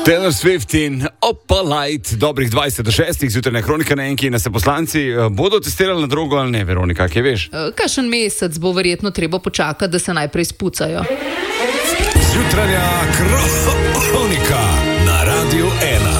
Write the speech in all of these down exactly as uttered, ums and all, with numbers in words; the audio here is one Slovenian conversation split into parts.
Taylor Swift in Opalite, dobrih dvajset do šestih, zjutraj Kronika na enki, in se poslanci bodo testirali na drogo ali ne, Veronika, kaj veš? Kakšen mesec bo verjetno treba počakati, da se najprej spucajo. Zjutranja Kronika na Radiu ena.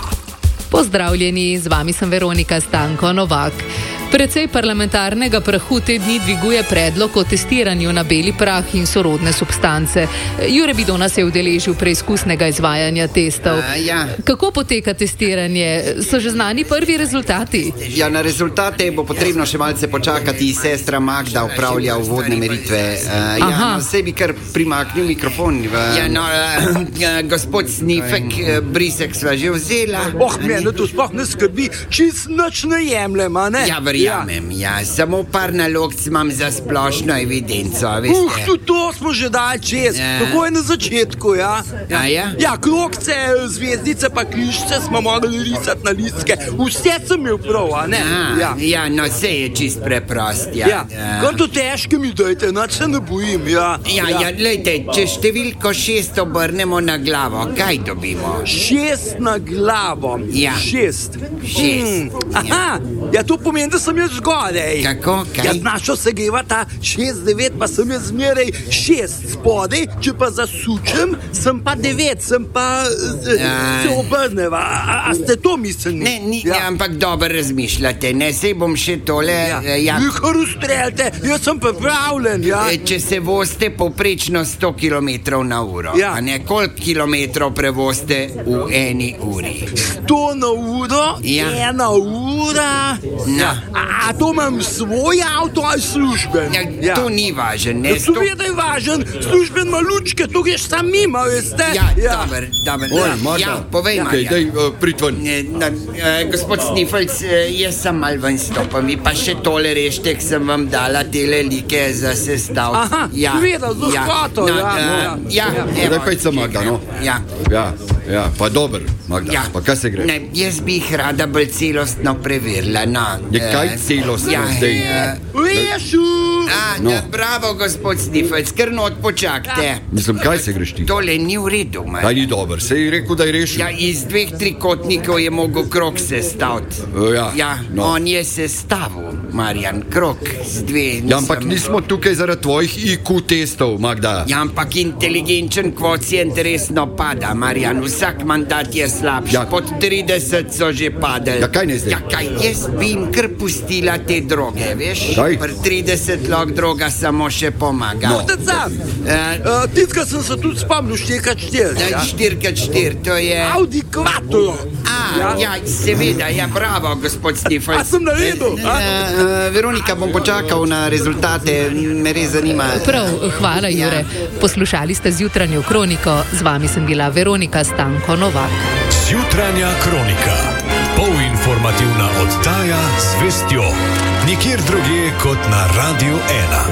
Pozdravljeni, z vami sem Veronika Stanko Novak. Precej parlamentarnega prahu te dni dviguje predlog o testiranju na beli prah in sorodne substance. Jure Bidona se je udeležil preizkusnega izvajanja testov. A, ja. Kako poteka testiranje? So že znani prvi rezultati? Ja, na rezultate bo potrebno še malce počakati. Sestra Magda upravlja uvodne meritve. Uh, ja, no, sej bi kar primaknil mikrofon. V... Ja, no, uh, gospod Snifek, uh, brisek sva že vzela. Oh, mene to sploh ne skrbi, čist nič ne jemljem, a ne? Ja, verjamem, ja. ja. Samo par nalog imam za splošno evidenco, veste. Uh, tudi to smo že dali čez. Ja. Tako je na začetku, ja. A ja? Ja, krogce, zvezdice pa križce smo mogli risati na listke. Vse sem imel prav, a ne? A, ja. ja, no, vse je čist preprost, ja. Ja, kar to težke mi dajte, nič se ne bojim, ja. Ja, ja, ja, glejte, če številko šest obrnemo na glavo, kaj dobimo? Šest na glavo. Ja. Šest. Šest. Hmm. Aha, ja, to pomeni, da sem jaz zgodaj. Kako, kaj? Ja, našo se geva ta šest, devet, pa sem jaz zmeraj šest spodaj, če pa zasučem, sem pa devet, sem pa Ja. se obrneva. A, a ste to mislili? Ne, ni, ja. ampak dobro razmišljate, ne, sej bom še tole, Ja. eh, ja. Vi kar ustreljate, jaz sem pripravljen, ja. Eh, Če se vozite povprečno sto kilometrov na uro, Ja. a ne, koliko kilometrov prevozite v eni uri? To na uro, Ja. ena ura. No. A, a to imam svoj avto ali služben? Ja, to ni važno, ne, Ja, sto... seveda je važen, služben ima lučke, to greš sam mimo, veste? Ja, dober, dober, Oj, ja, povej, Okay, Marjan. daj, uh, pritven. Ne, na, eh, gospod Snifelc, eh, jaz sem mal ven stopam, vi pa še tole rešte, ki sem vam dala tele like za sestav. Aha, seveda, z lahkoto, no, ja, eh, ja. ja, Ja, evo, daj pejca, Magda, no. Ja, Ja, ja, pa dober, Magda, ja. pa kaj se gre? Ne, jaz bi jih rada bolj celostno preverila, no. Je kaj eh, celostno ja, zdaj? eh, Rešu! A, No. no. Bravo, gospod Snifelc, kar not počakajte. Mislim, kaj se greš ti? Tole ni v redu, Kaj Marjan. ni dober, se je rekel, da je rešil? Ja, iz dveh trikotnikov je mogel krog sestaviti. O, ja, ja no. on je sestavil, Marjan, krog z dve. Ja, ampak nisem- nismo tukaj zaradi tvojih I Q testov, Magda. Ja, ampak inteligenčen kvocient resno pada, Marjan. Vsak mandat je slabši. Ja. Pod trideset so že padali. Ja, kaj ne zdaj? Ja, kaj, jaz bi jim kar pustila te droge, veš? Kaj? Pri trideset lok droga samo še pomaga. No. Tudi sam. Eh, Uh, Titka sem se tudi spomnil, štirka štiri. ja, štiri krat štiri, to je... Audi Quattro. A, ja, seveda, ja, bravo, gospod A Snifelc. sem naredil? a? Uh, Veronika, bom počakal na rezultate, me res zanima. Prav, hvala Jure. Poslušali ste zjutranjo Kroniko, z vami sem bila Veronika Stanko Novak. Zjutranja Kronika. Polinformativna oddaja z vestjo. Nikjer drugje kot na Radiu ena.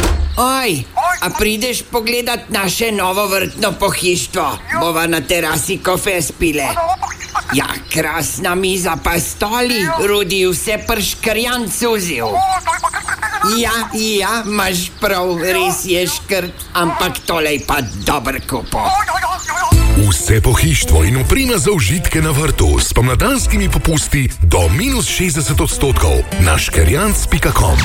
Oj, a prideš pogledat naše novo vrtno pohištvo? Bova na terasi kofe spile. Ja, krasna miza pa stoli, Rudi vse prškrjan suzil. Ja, ja, imaš prav, res je škrt, ampak tole je pa dober kupo. Vse pohištvo in oprema za užitke na vrtu s pomladanskimi popusti do minus šestdeset odstotkov na škerjanc pika com.